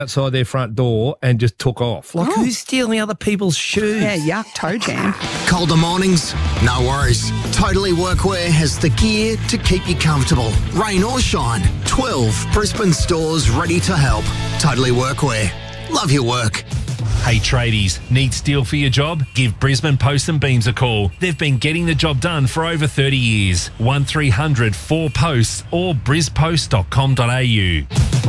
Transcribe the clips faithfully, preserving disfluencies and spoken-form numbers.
outside their front door and just took off. Like, Oh. who's stealing other people's shoes? Yeah, yuck, toe jam. Colder mornings? No worries. Totally Workwear has the gear to keep you comfortable. Rain or shine. twelve Brisbane stores ready to help. Totally Workwear. Love your work. Hey tradies, need steel for your job? Give Brisbane Post and Beams a call. They've been getting the job done for over thirty years. one three hundred four posts or brispost dot com dot a u.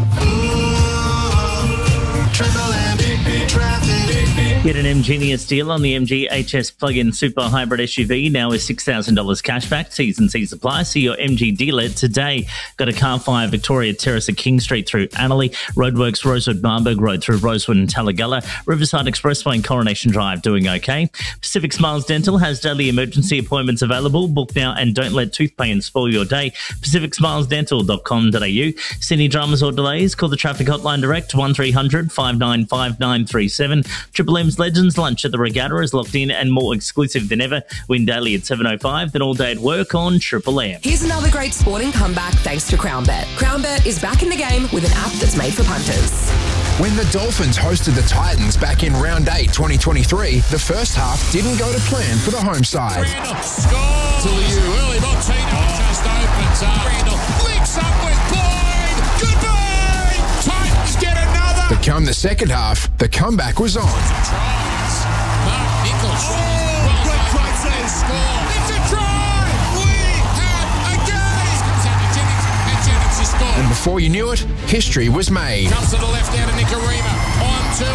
Get an Ingenious deal on the M G H S plug-in super hybrid S U V now with six thousand dollars cashback. T's and C's apply. See your M G dealer today. Got a car fire Victoria Terrace at King Street through Annerley. Roadworks Rosewood Marburg Road through Rosewood and Talagalla. Riverside Expressway and Coronation Drive doing okay. Pacific Smiles Dental has daily emergency appointments available. Book now and don't let tooth pain spoil your day. pacific smiles dental dot com dot a u. Sydney dramas or delays? Call the traffic hotline direct one three hundred five nine five nine three seven. Triple M's Legends Lunch at the Regatta is locked in and more exclusive than ever. Win daily at seven oh five, then all day at work on Triple M. Here's another great sporting comeback thanks to CrownBet. CrownBet is back in the game with an app that's made for punters. When the Dolphins hosted the Titans back in round eight twenty twenty-three, the first half didn't go to plan for the home side. Score to you. Early Martino just opens up. Randall links up with Boyd. Goodbye! Titans get another. But come the second half, the comeback was on. Tries. Mark Nichols. Oh, great try to score. It's a try. We have a game. Comes out to Jennings, and Jennings has scored. And before you knew it, history was made. Comes to the left out of Nicarima. On to